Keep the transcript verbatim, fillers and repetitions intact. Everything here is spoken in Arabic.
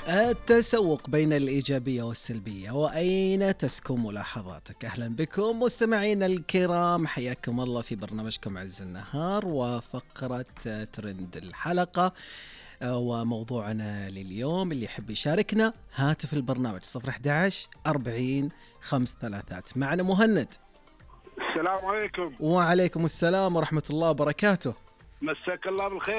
التسوق بين الإيجابية والسلبية، وأين تسكن ملاحظاتك؟ أهلا بكم مستمعين الكرام، حياكم الله في برنامجكم عز النهار وفقرة ترند الحلقة. وموضوعنا لليوم اللي يحب يشاركنا هاتف البرنامج صفر أحد عشر أربعين خمس ثلاثات. معنا مهند. السلام عليكم. وعليكم السلام ورحمة الله وبركاته. مساك الله بالخير.